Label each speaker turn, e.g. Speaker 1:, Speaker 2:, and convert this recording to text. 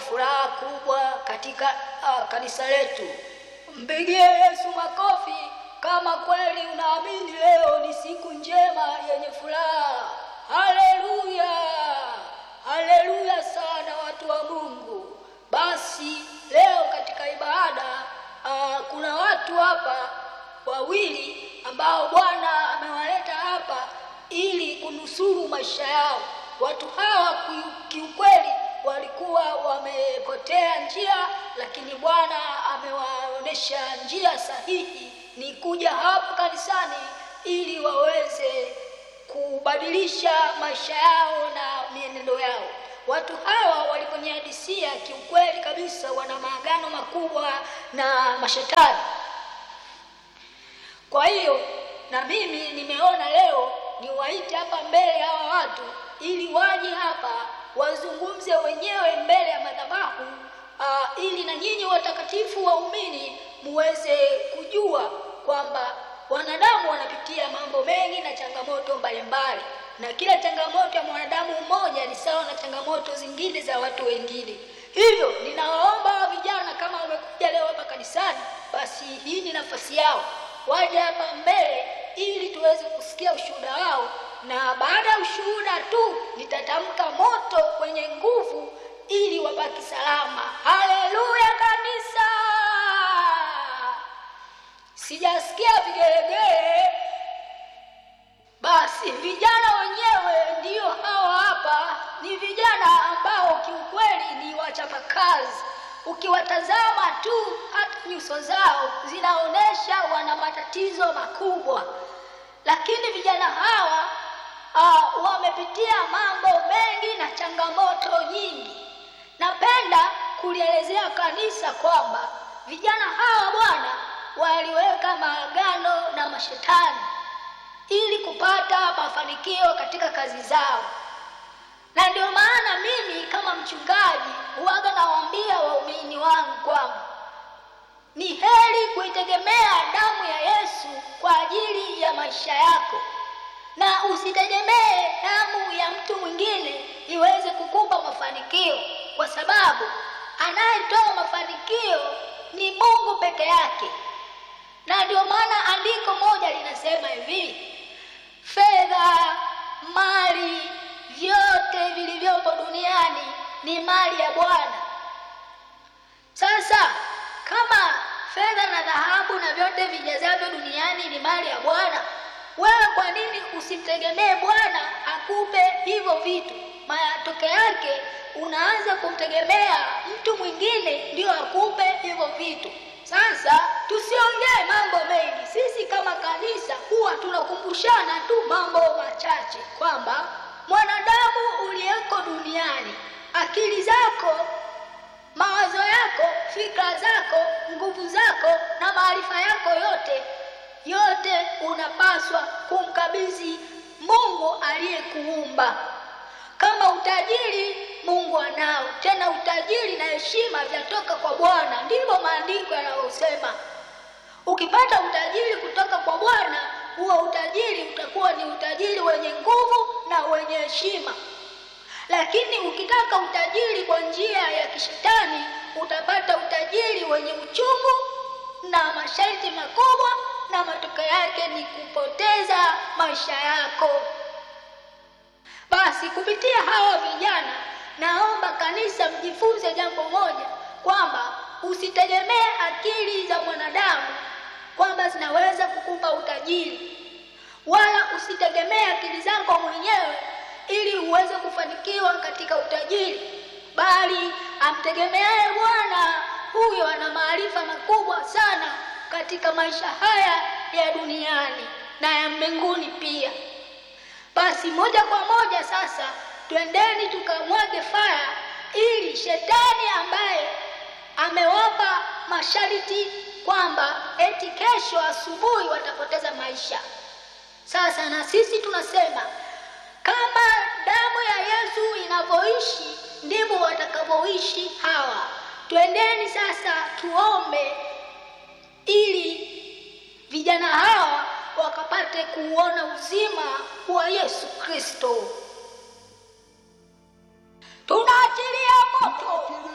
Speaker 1: furaha kubwa katika kanisa letu. Mpigie Yesu makofi kama kweli unaamini leo ni siku njema yenye furaha. Haleluya! Haleluya sana watu wa Mungu. Basi leo katika ibada kuna watu hapa wawili ambao Bwana amewaleta hapa ili kunusuru maisha yao. Watu hawa kiukweli walikuwa wamepotea njia, lakini Bwana amewaonesha njia sahihi, ni kuja hapa kanisani ili waweze kubadilisha maisha yao na mienendo yao. Watu hawa waliponiadisia kiukweli kabisa wana maagano makubwa na mashetani. Kwa hiyo na mimi nimeona leo niwaite hapa mbele hawa watu ili waje hapa wazungumze wenyewe mbele ya madhabahu, ili na nyinyi watakatifu waumini muweze kujua kwamba wanadamu wanapitia mambo mengi na changamoto mbalimbali, na kila changamoto ya mwanadamu mmoja ni sawa na changamoto zingine za watu wengine. Hivyo ninawaomba vijana, kama wamekuja leo hapa kanisani, basi hii ni nafasi yao, waje hapa mbele ili tuweze kusikia ushuhuda wao, na baada ya ushuhuda tu nitatamka moto wenye nguvu ili wabaki salama. Haleluya kanisa! Sijasikia vigelegele. Basi vijana wenyewe ndio hawa hapa. Ni vijana ambao kiukweli ni wachapakazi. Ukiwatazama tu hata nyuso zao zinaonesha wana matatizo makubwa, lakini vijana hawa wamepitia mambo mengi na changamoto nyingi. Napenda kulielezea kanisa kwamba vijana hawa Bwana waliweka maagano na mashetani ili kupata mafanikio katika kazi zao, na ndio maana mimi kama mchungaji huwaga nawaambia waumini wangu kwamba ni heri kuitegemea damu ya Yesu kwa ajili ya maisha yako, na usitegemee damu ya mtu mwingine iweze kukupa mafanikio, kwa sababu anayetoa mafanikio ni Mungu peke yake. Na ndio maana andiko moja linasema hivi: fedha, mali, vyote vilivyopo duniani ni mali ya Bwana. Sasa kama fedha na dhahabu na vyote vijazavyo duniani ni mali ya Bwana, wewe kwa nini usimtegemee Bwana akupe hivyo vitu? Matokeo yake unaanza kumtegemea mtu mwingine ndio akupe hivyo vitu. Sasa tusiongee mambo mengi. Sisi kama kanisa huwa tunakumbushana tu mambo machache kwamba mwanadamu uliyeko duniani, akili zako, mawazo yako, fikra zako, nguvu zako na maarifa yako yote unapaswa kumkabidhi Mungu aliyekuumba. Kama utajiri Mungu anao, tena utajiri na heshima vyatoka kwa Bwana, ndivyo maandiko yanayosema. Ukipata utajiri kutoka kwa Bwana, huo utajiri utakuwa ni utajiri wenye nguvu na wenye heshima. Lakini ukitaka utajiri kwa njia ya kishetani, utapata utajiri wenye uchungu na masharti makubwa, na matokeo yake ni kupoteza maisha yako. Basi kupitia hawa vijana, naomba kanisa mjifunze jambo moja, kwamba usitegemee akili za mwanadamu kwamba zinaweza kukupa utajiri, wala usitegemee akili zako mwenyewe ili uweze kufanikiwa katika utajiri, bali amtegemeaye Bwana, huyo ana maarifa makubwa sana katika maisha haya ya duniani na ya mbinguni pia. Basi moja kwa moja sasa twendeni tukamwage faya, ili shetani ambaye amewapa masharti kwamba eti kesho asubuhi watapoteza maisha. Sasa na sisi tunasema kama damu ya Yesu inavyoishi ndivyo watakavyoishi hawa. Twendeni sasa tuombe ili vijana hawa wakapate kuona uzima wa Yesu Kristo. Tunaachilia moto